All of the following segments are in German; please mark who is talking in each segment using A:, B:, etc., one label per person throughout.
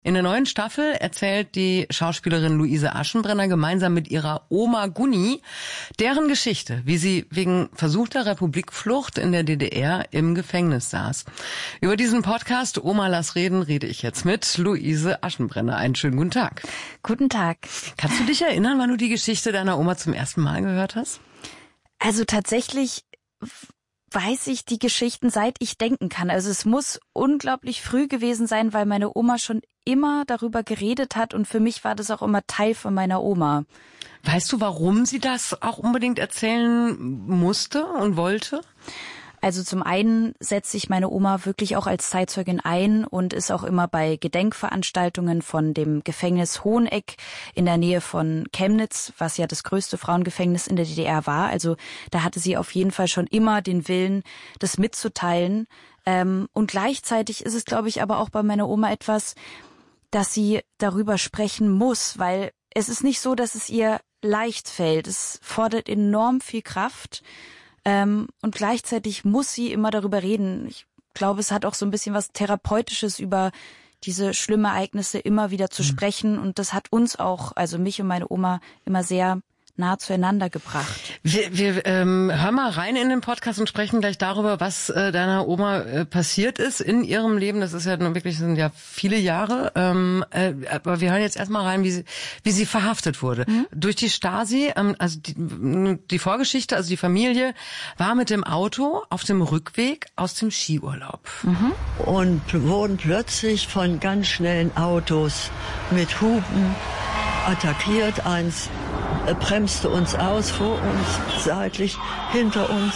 A: In der neuen Staffel erzählt die Schauspielerin Luise Aschenbrenner gemeinsam mit ihrer Oma Gunni deren Geschichte, wie sie wegen versuchter Republikflucht in der DDR im Gefängnis saß. Über diesen Podcast Oma lass reden rede ich jetzt mit Luise Aschenbrenner. Einen schönen guten Tag.
B: Guten Tag.
A: Kannst du dich erinnern, wann du die Geschichte deiner Oma zum ersten Mal gehört hast?
B: Also tatsächlich weiß ich die Geschichten, seit ich denken kann. Also es muss unglaublich früh gewesen sein, weil meine Oma schon immer darüber geredet hat und für mich war das auch immer Teil von meiner Oma.
A: Weißt du, warum sie das auch unbedingt erzählen musste und wollte?
B: Also zum einen setzt sich meine Oma wirklich auch als Zeitzeugin ein und ist auch immer bei Gedenkveranstaltungen von dem Gefängnis Hoheneck in der Nähe von Chemnitz, was ja das größte Frauengefängnis in der DDR war. Also da hatte sie auf jeden Fall schon immer den Willen, das mitzuteilen. Und gleichzeitig ist es, glaube ich, aber auch bei meiner Oma etwas, dass sie darüber sprechen muss, weil es ist nicht so, dass es ihr leicht fällt. Es fordert enorm viel Kraft. Und gleichzeitig muss sie immer darüber reden. Ich glaube, es hat auch so ein bisschen was Therapeutisches, über diese schlimmen Ereignisse immer wieder zu sprechen. Und das hat uns auch, also mich und meine Oma, immer sehr nah zueinander gebracht.
A: Wir hören mal rein in den Podcast und sprechen gleich darüber, was deiner Oma passiert ist in ihrem Leben. Das ist ja nun wirklich, sind ja viele Jahre. Aber wir hören jetzt erstmal rein, wie sie verhaftet wurde. Durch die Stasi, also die Vorgeschichte, also die Familie war mit dem Auto auf dem Rückweg aus dem Skiurlaub.
C: Und wurden plötzlich von ganz schnellen Autos mit Hupen attackiert. Eins bremste uns aus, vor uns, seitlich, hinter uns.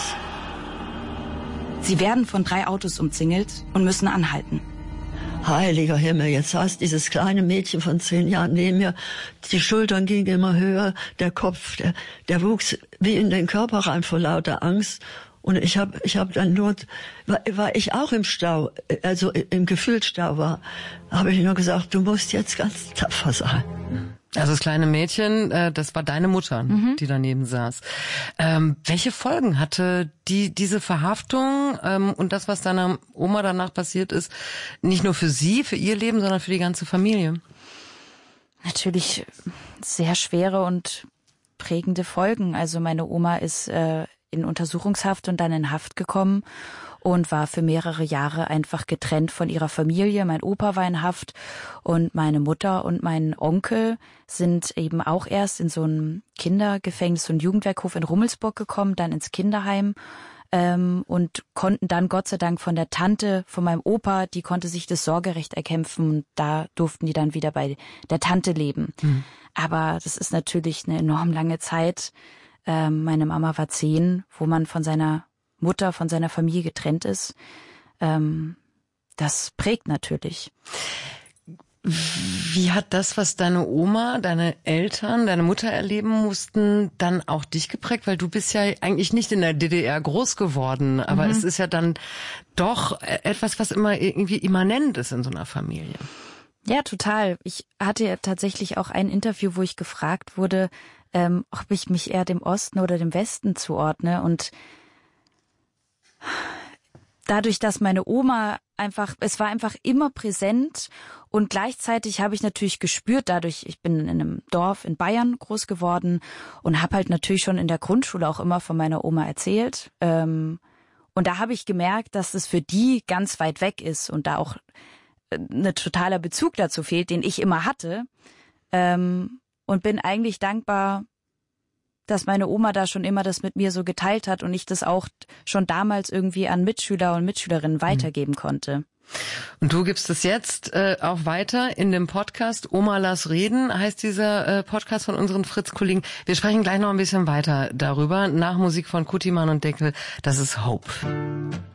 B: Sie werden von 3 Autos umzingelt und müssen anhalten.
C: Heiliger Himmel, jetzt saß dieses kleine Mädchen von 10 Jahren neben mir. Die Schultern gingen immer höher, der Kopf, der wuchs wie in den Körper rein vor lauter Angst. Und ich hab dann nur, weil ich auch im Stau, also im Gefühlsstau war, habe ich nur gesagt, du musst jetzt ganz tapfer sein.
A: Also das kleine Mädchen, das war deine Mutter, die daneben saß. Welche Folgen hatte diese Verhaftung und das, was deiner Oma danach passiert ist, nicht nur für sie, für ihr Leben, sondern für die ganze Familie?
B: Natürlich sehr schwere und prägende Folgen. Also meine Oma ist in Untersuchungshaft und dann in Haft gekommen und war für mehrere Jahre einfach getrennt von ihrer Familie. Mein Opa war in Haft und meine Mutter und mein Onkel sind eben auch erst in so ein Kindergefängnis, so ein Jugendwerkhof in Rummelsburg gekommen, dann ins Kinderheim und konnten dann Gott sei Dank von der Tante von meinem Opa, die konnte sich das Sorgerecht erkämpfen und da durften die dann wieder bei der Tante leben. Aber das ist natürlich eine enorm lange Zeit. Meine Mama war 10, wo man von seiner Mutter, von seiner Familie getrennt ist. Das prägt natürlich.
A: Wie hat das, was deine Oma, deine Eltern, deine Mutter erleben mussten, dann auch dich geprägt? Weil du bist ja eigentlich nicht in der DDR groß geworden, aber es ist ja dann doch etwas, was immer irgendwie immanent ist in so einer Familie.
B: Ja, total. Ich hatte ja tatsächlich auch ein Interview, wo ich gefragt wurde, ob ich mich eher dem Osten oder dem Westen zuordne. Und dadurch, dass meine Oma es war einfach immer präsent und gleichzeitig habe ich natürlich gespürt, dadurch, ich bin in einem Dorf in Bayern groß geworden und habe halt natürlich schon in der Grundschule auch immer von meiner Oma erzählt. Und da habe ich gemerkt, dass es für die ganz weit weg ist und da auch ein totaler Bezug dazu fehlt, den ich immer hatte. Und bin eigentlich dankbar, dass meine Oma da schon immer das mit mir so geteilt hat und ich das auch schon damals irgendwie an Mitschüler und Mitschülerinnen weitergeben konnte.
A: Und du gibst es jetzt auch weiter in dem Podcast Oma lass reden, heißt dieser Podcast von unseren Fritz-Kollegen. Wir sprechen gleich noch ein bisschen weiter darüber, nach Musik von Kutiman und Deckel. Das ist Hope.